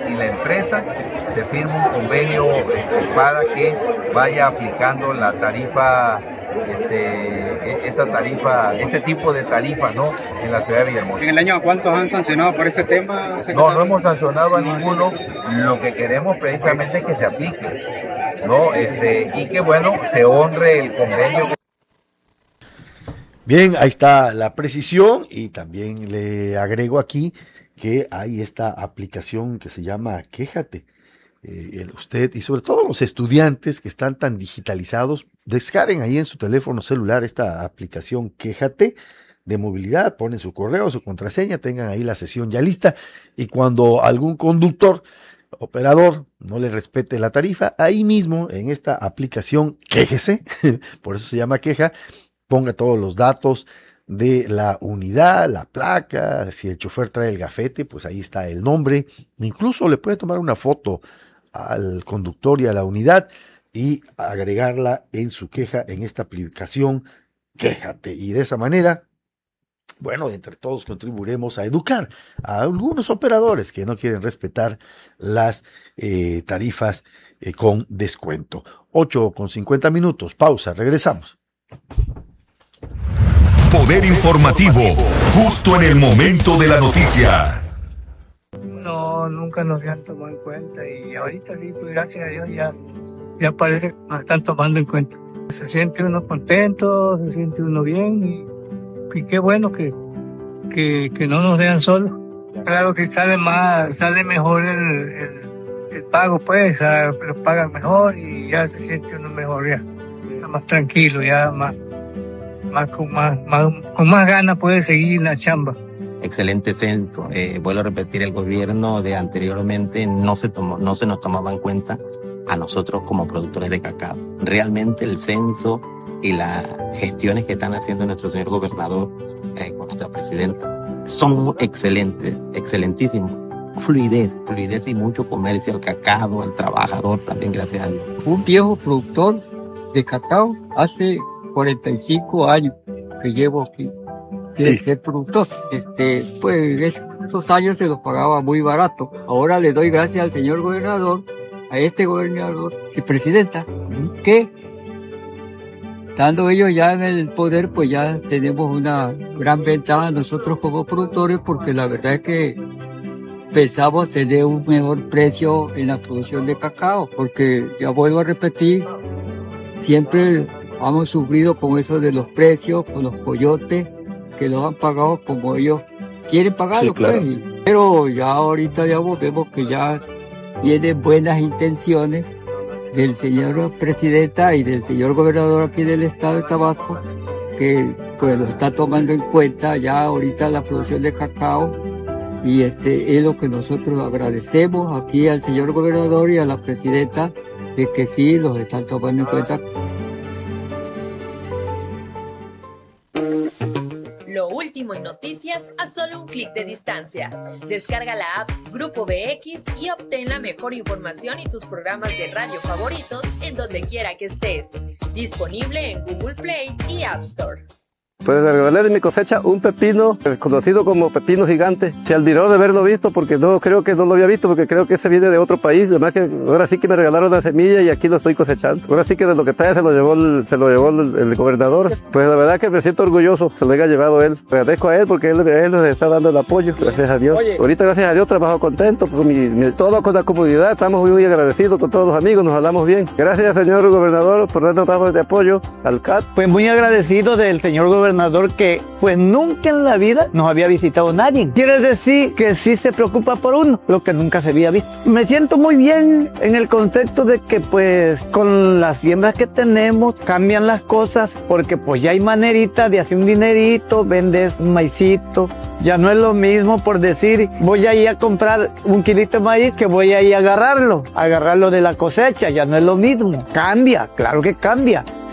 y la empresa se firma un convenio para que vaya aplicando la tarifa, este tipo de tarifa, ¿no?, en la ciudad de Villahermosa. ¿En el año cuántos han sancionado por este tema? No hemos sancionado a ninguno. Lo que queremos precisamente es que se aplique, ¿no? Y que, bueno, se honre el convenio. Bien, ahí está la precisión, y también le agrego aquí que hay esta aplicación que se llama Quéjate. Usted y sobre todo los estudiantes que están tan digitalizados, descarguen ahí en su teléfono celular esta aplicación Quéjate de movilidad, ponen su correo, su contraseña, tengan ahí la sesión ya lista, y cuando algún conductor, operador, no le respete la tarifa, ahí mismo en esta aplicación quéjese, por eso se llama queja, ponga todos los datos de la unidad, la placa, si el chofer trae el gafete, pues ahí está el nombre, incluso le puede tomar una foto al conductor y a la unidad y agregarla en su queja en esta aplicación Quéjate, y de esa manera, bueno, entre todos contribuiremos a educar a algunos operadores que no quieren respetar las tarifas con descuento. 8:50, pausa, regresamos. Poder informativo, justo en el momento de la noticia. No, nunca nos habían tomado en cuenta, y ahorita sí, pues gracias a Dios ya parece que nos están tomando en cuenta. Se siente uno contento, se siente uno bien, y qué bueno que no nos dejan solos. Claro que sale mejor el pago, pues, lo pagan mejor y ya se siente uno mejor, ya más tranquilo, ya con más ganas puede seguir la chamba. Excelente censo. Vuelvo a repetir, el gobierno de anteriormente no se nos tomaba en cuenta a nosotros como productores de cacao. Realmente el censo y las gestiones que están haciendo nuestro señor gobernador con nuestra presidenta son excelentes, excelentísimos. Fluidez y mucho comercio al cacao, al trabajador también, gracias a Dios. Un viejo productor de cacao, hace 45 años que llevo aquí de ser productor. Pues esos años se los pagaba muy barato. Ahora le doy gracias al señor gobernador, a este gobernador, presidenta, que estando ellos ya en el poder, pues ya tenemos una gran ventaja nosotros como productores, porque la verdad es que pensamos tener un mejor precio en la producción de cacao, porque ya vuelvo a repetir, siempre hemos sufrido con eso de los precios, con los coyotes, que los han pagado como ellos quieren pagarlo, sí, claro. Pues. Pero ya ahorita ya vemos que ya vienen buenas intenciones del señor presidenta y del señor gobernador aquí del estado de Tabasco, que pues lo está tomando en cuenta ya ahorita la producción de cacao, y es lo que nosotros agradecemos aquí al señor gobernador y a la presidenta, de que sí los están tomando en cuenta. Lo último en noticias a solo un clic de distancia. Descarga la app Grupo BX y obtén la mejor información y tus programas de radio favoritos en donde quiera que estés. Disponible en Google Play y App Store. Pues regalé de mi cosecha un pepino, conocido como pepino gigante. Se admiró de haberlo visto, porque no creo que no lo había visto, porque creo que ese viene de otro país. Además que ahora sí que me regalaron la semilla y aquí lo estoy cosechando. Ahora sí que de lo que trae se lo llevó el gobernador. Pues la verdad que me siento orgulloso, se lo haya llevado él. Agradezco a él porque él nos está dando el apoyo, gracias a Dios. Oye. Ahorita gracias a Dios trabajo contento, todo con la comunidad, estamos muy agradecidos con todos los amigos, nos hablamos bien. Gracias señor gobernador por darnos dado de apoyo al CAT. Pues muy agradecido del señor gobernador, que pues nunca en la vida nos había visitado nadie. Quiere decir que sí se preocupa por uno, lo que nunca se había visto. Me siento muy bien en el concepto de que pues con las siembras que tenemos cambian las cosas, porque pues ya hay manerita de hacer un dinerito, vendes un maicito. Ya no es lo mismo por decir, voy a ir a comprar un kilito de maíz que voy a ir a agarrarlo de la cosecha, ya no es lo mismo. Cambia, claro que cambia.